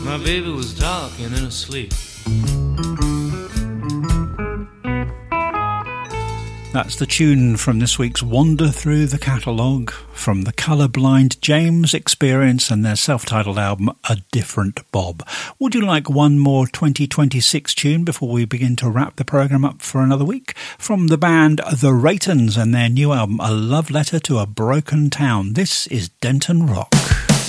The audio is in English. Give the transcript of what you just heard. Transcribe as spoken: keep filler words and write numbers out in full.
My baby was talking in her sleep. That's the tune from this week's Wander Through the Catalogue from the Colourblind James Experience and their self-titled album A Different Bob. Would you like one more twenty twenty-six tune before we begin to wrap the programme up for another week? From the band The Raytons and their new album A Love Letter to a Broken Town. This is Denton Rock.